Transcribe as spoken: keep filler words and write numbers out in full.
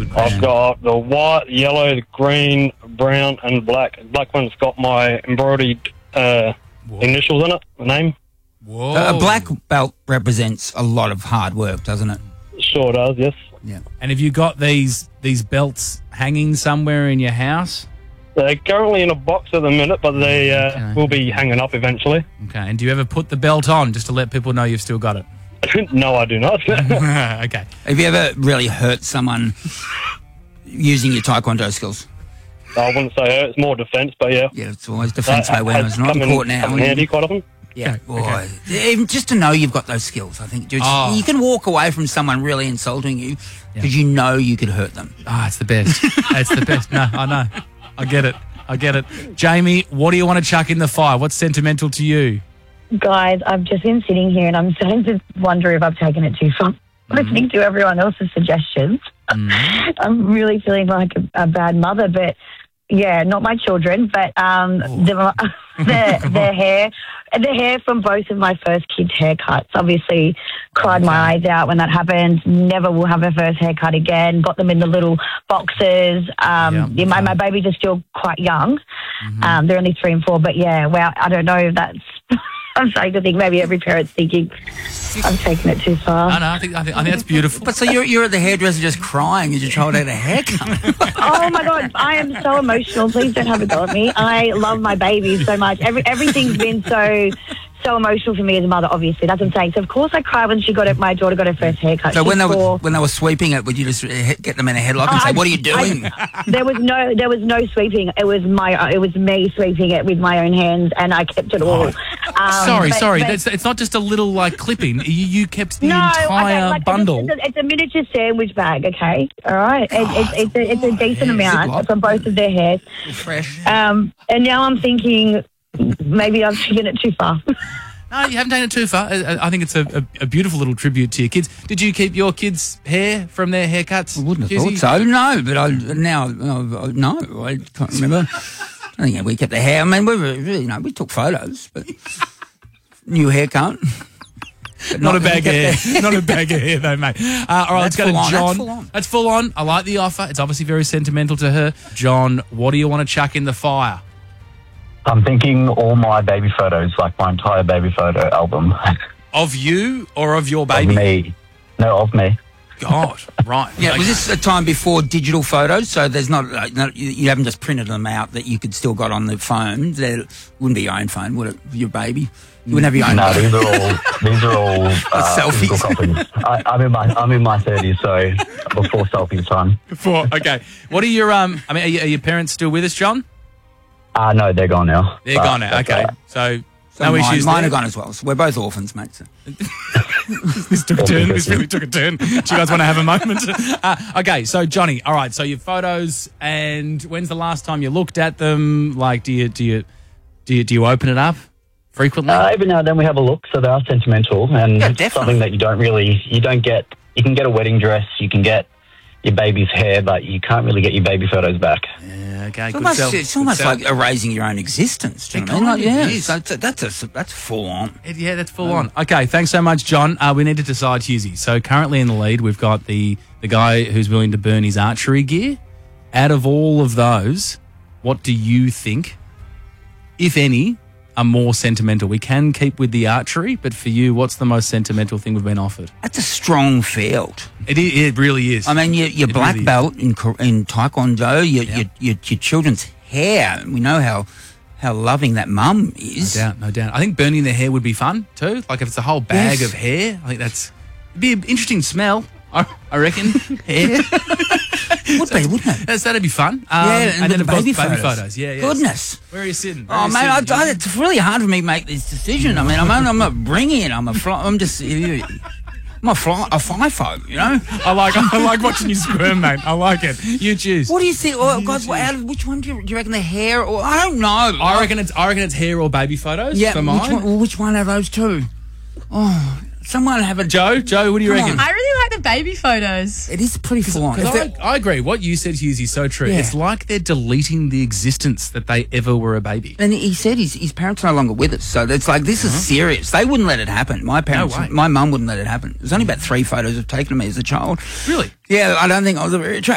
Good question. I've got the white, yellow, the green, brown, and black. The black one's got my embroidered uh, initials in it, the name. Whoa. A black belt represents a lot of hard work, doesn't it? Sure does, yes. Yeah. And have you got these these belts hanging somewhere in your house? They're currently in a box at the minute, but they uh, Okay. will be hanging up eventually. Okay. And do you ever put the belt on just to let people know you've still got it? No, I do not. Okay. Have you ever really hurt someone using your taekwondo skills? I wouldn't say hurt, it's more defence, but yeah. Yeah, it's always defence by That women. has It's not come in in- court now. come in handy quite often. Yeah, Okay, okay. boy. Even just to know you've got those skills, I think. Just, Oh. You can walk away from someone really insulting you because you know you could hurt them. Ah, it's the best. It's the best. No, I know. I get it. I get it. Jamie, what do you want to chuck in the fire? What's sentimental to you? Guys, I've just been sitting here and I'm starting to wonder if I've taken it too far. Listening to everyone else's suggestions. I'm really feeling like a, a bad mother, but yeah, not my children, but um, the, the, the hair, the hair from both of my first kids' haircuts. Obviously, cried my eyes out when that happened. Never will have a first haircut again. Got them in the little boxes. Um, Yeah. yeah, my, my babies are still quite young. Um, they're only three and four, but yeah, well, I don't know if that's. I'm starting to think maybe every parent's thinking I've taken it too far. No, no, I think I think, I think that's beautiful. But so you're, you're at the hairdresser just crying as your child had a haircut. Oh my God, I am so emotional. Please don't have a go at me. I love my baby so much. Every, everything's been so so emotional for me as a mother, obviously. That's what I'm saying. So of course I cried when she got it, my daughter got her first haircut. So She's when they, were, four. when they were sweeping it, would you just he- get them in a headlock and say, I- what are you doing? I- there was no there was no sweeping. It was my it was me sweeping it with my own hands, and I kept it all. Um, sorry, but- sorry. but- That's, it's not just a little like clipping. You, you kept the No, entire okay, like, bundle. It's a, it's a miniature sandwich bag, okay? All right? It, it's, it's, a, it's a decent yeah, amount Ziploc. from both of their hairs. Fresh. Um, and now I'm thinking maybe I've taken it too far. No, you haven't taken it too far. I, I think it's a, a, a beautiful little tribute to your kids. Did you keep your kids' hair from their haircuts? I wouldn't have Jizzy? thought so. No, but I now uh, no, I can't remember. I think we kept the hair. I mean, we were really, you know, we took photos, but new haircut. But Not a bag of we kept hair. Not a bag of hair, though, mate. Uh, all right, let's That's go to full on, that's John. full on. That's full on. I like the offer. It's obviously very sentimental to her. John, what do you want to chuck in the fire? I'm thinking all my baby photos, like my entire baby photo album. Of you or of your Of baby? me. No, of me. God, right. Yeah, Okay. was this a time before digital photos? So there's not, like, not you, you haven't just printed them out that you could still got on the phone. There wouldn't be your own phone, would it? Your baby, you wouldn't have your own. No, these are all these are all uh, selfies. physical copies. I, I'm in my I'm in my thirties, so before selfie time. Before, okay. What are your um? I mean, are, you, are your parents still with us, John? Uh no, they're gone now. They're But gone now. that's Okay, all right. so, So no mine, issues. Mine there. are gone as well. So we're both orphans, mate. So. This took a turn. This really took a turn. Do you guys want to have a moment? Uh, okay, so Johnny. All right. So your photos, and when's the last time you looked at them? Like, do you do you do you do you open it up frequently? Uh, every now and then we have a look, so they are sentimental and Yeah, it's definitely. something that you don't really you don't get. You can get a wedding dress, you can get your baby's hair, but you can't really get your baby photos back. yeah. Okay. It's Good almost, sell. it's Good almost sell. like erasing your own existence. Do you It know what I mean? Like, kind of yeah, is. so that's that's, a, that's full on. It- Yeah, that's full on. Okay, thanks so much, John. Uh, we need to decide, Husey. So currently in the lead, we've got the, the guy who's willing to burn his archery gear. Out of all of those, what do you think, if any, are more sentimental? We can keep with the archery, but for you, what's the most sentimental thing we've been offered? That's a strong field. It, i- it really is. I mean, your, your It black really is. belt in Kor- in Taekwondo, your, your, your your children's hair. We know how how loving that mum No is. doubt, no doubt. I think burning their hair would be fun too. Like if it's a whole bag Yes. of hair, I think that's it'd be an interesting smell. I, I reckon hair. Would be, wouldn't it? That's, that'd be fun. Um, Yeah, and, and with then the of course baby baby photos. photos. Yeah, yeah. Goodness. Where are you sitting? Where are Oh you man, I, sitting? I, it's really hard for me to make this decision. I mean, I'm, I'm not bringing it. I'm a fly, I'm just I'm a fly, a FIFO, you know. I like I like watching you squirm, mate. I like it. You choose. What do you think? Oh, guys, what, out of, which one do you, do you reckon? The hair or I don't know. I reckon it's I reckon it's hair or baby photos Yeah, for which mine. one, well, which one of those two? Oh, someone have a. Joe, Joe, what do you Come reckon? on. I really like the baby photos. It is pretty full on. If Because it- I, I agree. What you said, Hughes, is so true. Yeah. It's like they're deleting the existence that they ever were a baby. And he said his, his parents are no longer with us, so it's like this is serious. They wouldn't let it happen. My parents, way. my mum wouldn't let it happen. There's only about three photos of taken of me as a child. Really? Yeah, I don't think I was a very attractive